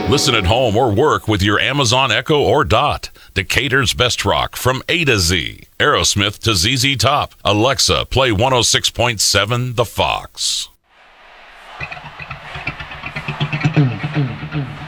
Listen at home or work with your Amazon Echo or Dot. Decatur's best rock from A to Z. Aerosmith to ZZ Top. Alexa, play 106.7 The Fox.